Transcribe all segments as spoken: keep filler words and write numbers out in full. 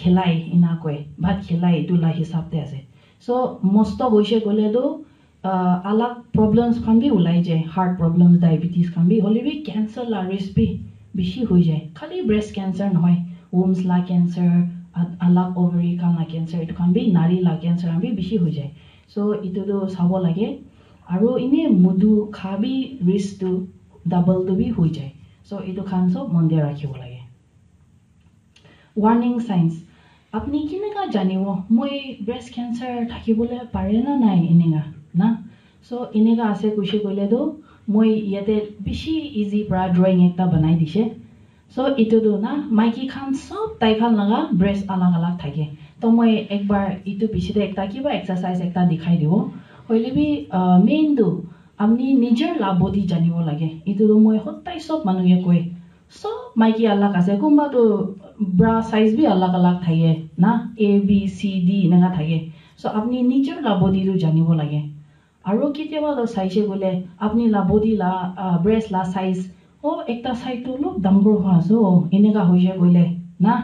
খেলাই ইনা কয় ভাত খেলাই ইটোলা হিচাপতে আছে সো মস্ত গৈছে গলেতো আলাগ প্ৰবলেমছ খান বি ওলাই যায় হাৰ্ট প্ৰবলেমছ ডায়াবেটিছ খান বি হলে বি ক্যান্সাৰ লা ৰিস্ক বি বেছি হৈ যায় খালি ব্ৰেষ্ট ক্যান্সাৰ নহয় ওমছ লা ক্যান্সাৰ আলাগ ওভাৰি কান লা ক্যান্সাৰ ইটো খান বি নাৰী লা ক্যান্সাৰ বি বেছি হৈ যায় সো ইটোটো চাব লাগে আৰু ইনে মধু খাবি ৰিস্কটো ডাবল টো বি হৈ যায় সো ইটো খান সব মন দিয়া ৰাখিব লাগে warning signs আপনি কিনেকা জানিব মই ব্রেস্ট ক্যান্সার থাকিবলে পারে না নাই এনেগা না সো এনেগা আছে কৈছে কইলে তো মই ইয়াতে বেশি ইজি প্রা ড্রয়িং একটা বানাই দিছে সো ইটো তো না মাইকি খান সব তাইখান লাগা ব্রেস্ট আলাগ আলাগ থাকে তো মই একবার ইটো পিছতে একটা কিবা এক্সারসাইজ একটা দেখাই দিব হইলে বি মেইন তো আপনি নিজের লাভ বডি জানিব লাগে ইটো তো মই হতাই সব মানুহে কই সো মাইকি আলাগ আছে কোনবা তো ব্রা সাইজ বি আলাগ আলাগ থাকে না এ বি সি ডি এনেকা থাকে সো আপনি নিজের লা বডিটো জানিব লাগে আৰু কেতিয়াবা তো চাইছে গলে আপনি লা বডি লা ব্রেস্ট লা সাইজ ও একটা সাইড তো লোক ডাঙৰ হোৱা সো এনেকা হৈছে গলে না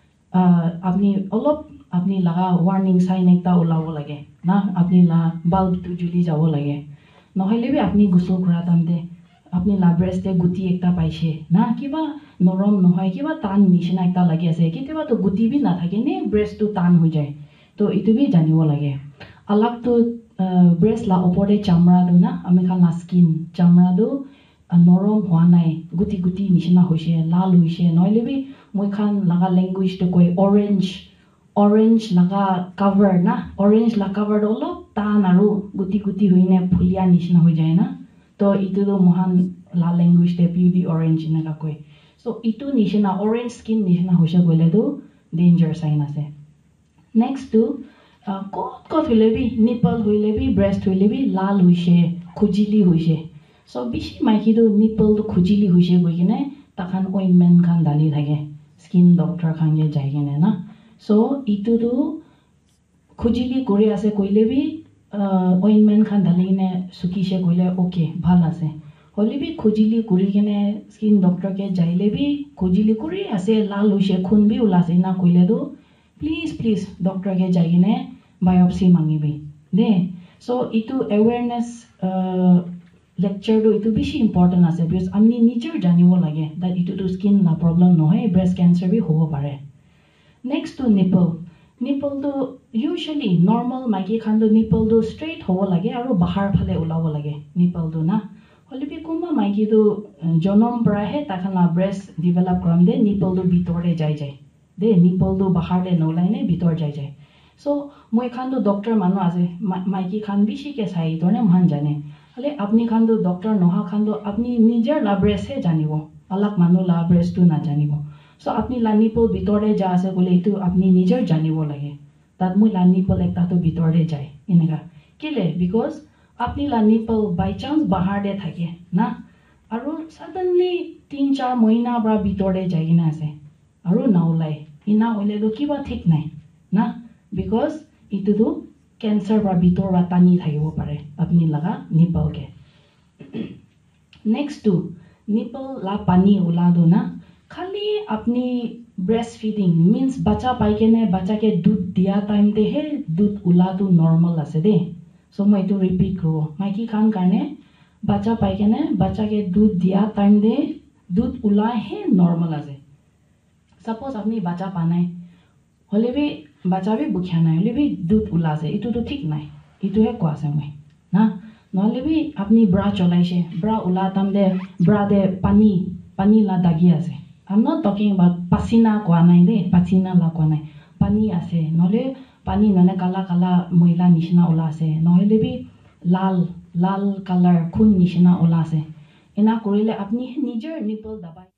আপনি অলপ আপনি লাগা ওয়ার্নিং সাইন একটা ওলাব লাগে না আপনি লা বাল্ব তো জ্বলি যাব লাগে নহলে বি আপনি গোসল কৰা তামতে আপনি লা ব্রেস্টে গুটি একটা পাইছে না কিবা নরম নহয় কিবা টান নিচিনা একটা লাগি আছে কেতিয়াবা তো গুটি বি না থাকে নে ব্রেস্ট তো টান হৈ যায় তো ইটো বি জানিব লাগে আলাগ তো ব্রেস্ট লা ওপরে চামড়া দো না আমি খান লা স্কিন চামড়া দো নরম হোৱা নাই গুটি গুটি নিচিনা হৈছে লাল হৈছে নহলে বি মই খান লাগা ল্যাঙ্গুয়েজ তো কই অরেঞ্জ অরেঞ্জ লাগা কভার না অরেঞ্জ লা কভার অলপ টান আৰু গুটি গুটি হইনে ফুলিয়া নিচিনা হৈ যায় না তো ইটো তো মহান লা ল্যাঙ্গুয়েজ তে পিউডি অরেঞ্জ না কয় সো ইটো নিচিনা অরেঞ্জ স্কিন নিচিনা হৈছে গলে তো ডেঞ্জাৰ সাইন আছে নেক্সট তো কত কত হইলে বি নিপল হইলে বি ব্রেস্ট হইলে বি লাল হৈছে খুজিলি হৈছে সো বেশি মাইকি তো নিপল তো খুজিলি হৈছে গই কিনে তাখান অইনমেন্ট খান ডালি থাকে স্কিন ডক্টর খান গে যাই কিনে না সো ইটো তো খুজিলি কৰি আছে কইলে বি অইনমেন্ট খান ডালি কিনে সুকিছে কইলে ওকে ভাল আছে হলে বি খুজিলি কৰি কিনে স্কিন ডক্টর কে যাইলে বি খুজিলি কৰি আছে লাল হৈছে খুন বি ওলাছে না কইলে তো প্লিজ প্লিজ ডক্টর কে যাই কিনে বায়োপসি মাঙিবি দে সো ইটো অ্যাওয়ারনেস লেকচার তো ইটো বেশি ইম্পর্টেন্ট আছে বিকজ আমি নিজের জানিব লাগে দ্যাট ইটো তো স্কিন না প্রবলেম নহয় ব্রেস্ট ক্যান্সার বি হব পারে নেক্সট তো নিপল নিপল তো ইউজুয়ালি নর্মাল মাইকি খান তো নিপল তো স্ট্রেট হব লাগে আৰু বাহার ফালে ওলাব লাগে নিপল তো না হলে বি কোনবা মাইকি তো জনম পৰাহে তাখান ব্রেস্ট ডেভেলপ কৰাম দে নিপল তো ভিতরে যাই যায় দে নিপল তো বাহার দে নলাই নে ভিতর যাই যায় সো মই খান তো ডক্টর মানুহ আছে মাইকি খান বেছিকে চাই ধৰণে মান জানে হলে আপনি খান তো ডক্টর নহা খান তো আপনি নিজের লা ব্রেস্ট হে জানিব আলাগ মানুহ লা ব্রেস্ট তো না জানিব সো আপনি লা নিপল ভিতরে যা আছে বলে ইটো আপনি নিজের জানিব লাগে তাত মই লা নিপল একটা তো ভিতরে যায় এনেকা কেলে বিকজ আপনি লা নিপল বাই চান্স বাহার দে থাকে না আৰু সাডেনলি তিন চার মহিনা বা ভিতরে যাই কিনা আছে আৰু না ওলাই ইনা হইলে তো কিবা ঠিক নাই না বিকজ ইটো তো ক্যান্সার বা ভিতর বা টানি থাকিব পারে আপনি লাগা নিপল কে নেক্সট তো নিপল লা পানি ওলা দো না খালি আপনি ব্রেস্ট ফিডিং মিন্স বাচ্চা পাইকেনে বাচ্চা के दूध दिया टाइम दे हे दूध उला तो नॉर्मल আছে দে सो मैं तो रिपीट करो माइकी खान करने बच्चा पाइकेने बच्चा के दूध दिया टाइम दे दूध उला है नॉर्मल আছে सपोज अपनी बच्चा पानाय হলে বি बच्चा भी बुखिया নাই হলে বি दूध उला আছে इतो तो ठीक নাই इतो है को আছে মই না নহলে বি আপনি ব্রা চলাইছে ব্রা উলা টাইম দে ব্রা দে পানি পানি লা দাগি আছে I'm not talking about pasina kwa nai de pasina la kwa nai pani ase nole pani nane kala kala moila nishina ola ase nohele bi lal lal color khun nishina ola ase ena korile apni nijer nipple dabai